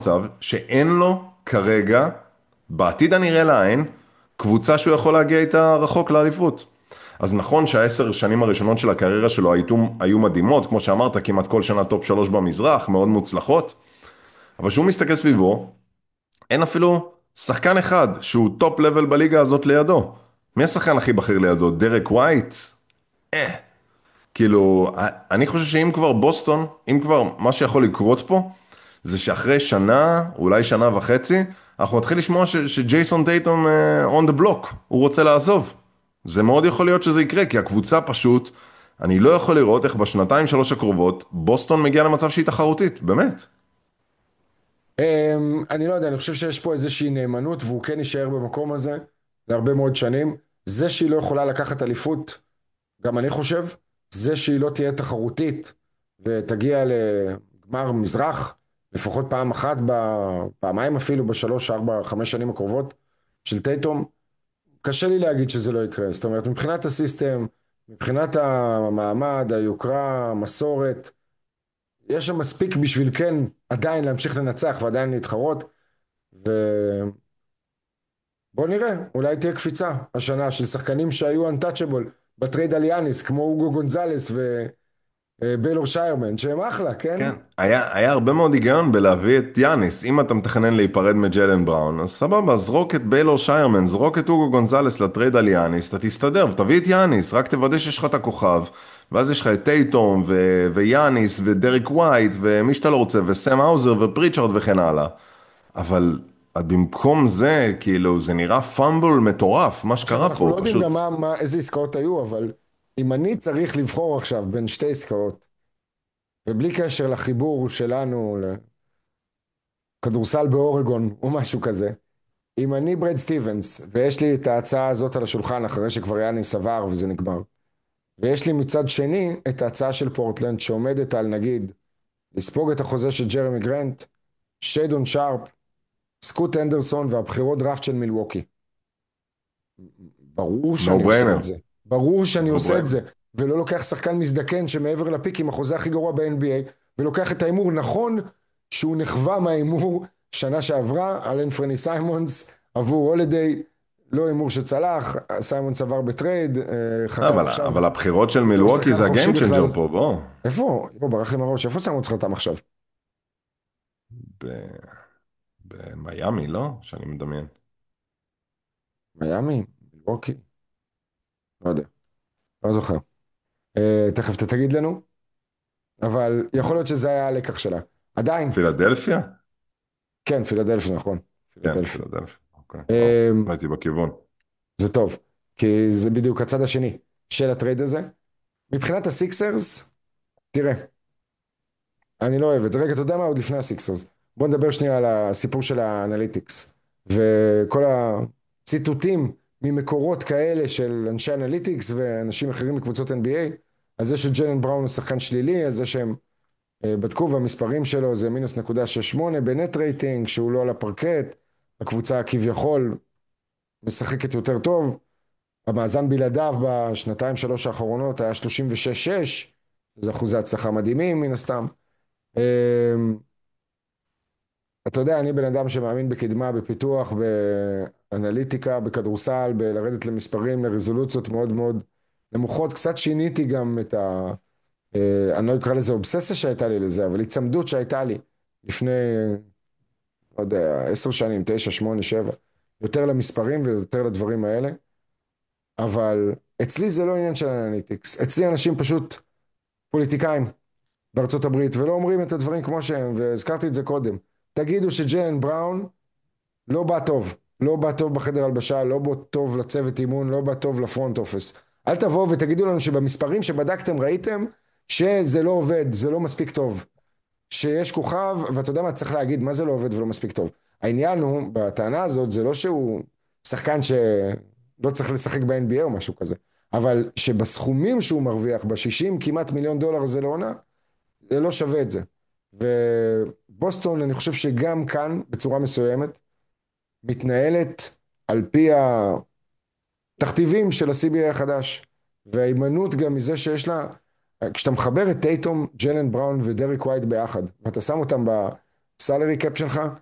מצב שאין לו כרגע, בעתיד הנראה לעין, קבוצה שהוא יכול להגיע איתה רחוק לאליפות. אז נכון שהעשר שנים הראשונות של הקריירה שלו היו מדהימות, כמו שאמרת, כמעט כל שנה טופ 3 במזרח, מאוד מוצלחות, אבל כשהוא מסתכל סביבו, אין אפילו שחקן אחד שהוא טופ לבל בליגה הזאת לידו. מי השחקן הכי בכיר לידו? דרק ווייט? כאילו, אני חושב שאם כבר בוסטון, אם כבר מה שיכול לקרות פה, זה שאחרי שנה, אולי שנה וחצי, אנחנו נתחיל לשמוע שג'ייסון טייטום on the block, הוא רוצה לעזוב. זה מאוד יכול להיות שזה יקרה, כי הקבוצה פשוט, אני לא יכול לראות איך בשנתיים שלוש הקרובות, בוסטון מגיע למצב שהיא תחרותית, באמת. אני לא יודע, אני חושב שיש פה איזושהי נאמנות, והוא כן יישאר במקום הזה להרבה מאוד שנים. זה שהיא לא יכולה לקחת אליפות, גם אני חושב, זה שהיא לא תהיה תחרותית ותגיע לגמר מזרח, לפחות פעם אחת, פעמיים אפילו, בשלוש, ארבע, חמש שנים הקרובות של טייטום, קשה לי להגיד שזה לא יקרה. זאת אומרת, מבחינת הסיסטם, מבחינת המעמד, היוקרה, המסורת, יש שם מספיק בשביל כן עדיין להמשיך לנצח ועדיין להתחרות, ובוא נראה, אולי תהיה קפיצה השנה של שחקנים שהיו untouchable בטרייד על יאניס, כמו אוגו גונזלס וביילור שיירמן, שהם אחלה, כן? כן. היה הרבה מאוד היגיון בלהביא את יאניס. אם אתה מתכנן להיפרד מג'לן בראון, אז סבבה, זרוק את ביילור שיירמן, זרוק את אוגו גונזלס לטרייד על יאניס, אתה תסתדר, ותביא את יאניס, רק תוודא שיש לך את הכוכב, ואז יש לך את טייטום, ויאניס, ודריק ווייט, ומי שאתה לא רוצה, וסם האוזר, ופריצ'רד וכן הלאה. אבל במקום זה, כאילו, זה נראה פאמבל מטורף, מה עכשיו, שקרה אנחנו לא פה, יודעים גם פשוט. איזה עסקאות היו, אבל אם אני צריך לבחור עכשיו בין שתי עסקאות, ובלי קשר לחיבור שלנו לכדורסל באורגון או משהו כזה, אם אני ברד סטיבנס, ויש לי את ההצעה הזאת על השולחן אחרי שכבר יאניס עבר וזה נגמר, ויש לי מצד שני את ההצעה של פורטלנד שעומדת על נגיד לספוג את החוזה של ג'רמי גרנט, שיידון שרפ, סקוט אנדרסון והבחירות דראפט של מילווקי. ברור נו שאני עושה בריינר. את זה. ברור שאני נו עושה את בריינר. זה. ולא לוקח שחקן מזדקן שמעבר לפיק עם החוזה הכי גרוע ב-NBA, ולוקח את ההימור. נכון שהוא נחווה מההימור שנה שעברה, אלן פרני סיימונס עבור הולידיי, לא הימור שצלח, סיימונס עבר בטרייד, חתם עכשיו אבל הבחירות של בתור מילווקי שחקן זה חופשי הגיים צ'נג'ר בכלל. פה, בוא. איפה? בוא, ברח לי מהראש, איפה סיימונס חתם עכשיו? ב- במיאמי, לא? שאני מדמיין. מיאמי? מילווקי? לא יודע, לא זוכר. תכף אתה תגיד לנו, אבל יכול להיות שזה היה הלקח שלה. עדיין, פילדלפיה? כן, פילדלפי, נכון. כן, פילדלפי. פילדלפיה. אוקיי, וואו. אמ, לא הייתי בכיוון. זה טוב, כי זה בדיוק הצד השני של הטרייד הזה. מבחינת הסיקסרס, תראה, אני לא אוהב את זה. רגע, אתה יודע מה? עוד לפני הסיקסרס. בוא נדבר שנייה על הסיפור של האנליטיקס. וכל הציטוטים ממקורות כאלה של אנשי אנליטיקס ואנשים אחרים מקבוצות NBA, על זה שג'יילן בראון הוא שחקן שלילי, על זה שהם בדקו והמספרים שלו זה מינוס נקודה שש שמונה בנט רייטינג, שהוא לא על הפרקט, הקבוצה כביכול משחקת יותר טוב, המאזן בלעדיו בשנתיים שלוש האחרונות היה 36-6, זה אחוזי הצלחה מדהימים מן הסתם. אתה יודע, אני בן אדם שמאמין בקדמה, בפיתוח, באנליטיקה, בכדורסל, בלרדת למספרים, לרזולוציות מאוד מאוד נמוכות. קצת שיניתי גם את אני לא אקרא לזה אובססיה שהייתה לי לזה, אבל הצמדות שהייתה לי לפני, לא יודע, 10 שנים, 9, 8, 7, יותר למספרים ויותר לדברים האלה. אבל אצלי זה לא עניין של אנליטיקס. אצלי אנשים פשוט פוליטיקאים בארצות הברית, ולא אומרים את הדברים כמו שהם, והזכרתי את זה קודם. תגידו שג'יילן בראון לא בא טוב, לא בא טוב בחדר הלבשה, לא בא טוב לצוות אימון, לא בא טוב לפרונט אופס. אל תבואו ותגידו לנו שבמספרים שבדקתם ראיתם שזה לא עובד, זה לא מספיק טוב. שיש כוכב, ואתה יודע מה צריך להגיד, מה זה לא עובד ולא מספיק טוב. העניין הוא, בטענה הזאת, זה לא שהוא שחקן שלא צריך לשחק ב-NBA או משהו כזה, אבל שבסכומים שהוא מרוויח, ב-60 כמעט מיליון דולר זה לעונה, זה לא שווה את זה. ובוסטון, אני חושב שגם כאן, בצורה מסוימת, מתנהלת על פי התכתיבים של ה-CBA החדש, וההימנעות גם מזה שיש לה, כשאתה מחבר את טייטום, ג'לן בראון ודריק ווייט ביחד, ואתה שם אותם הסלרי קאפ שלך,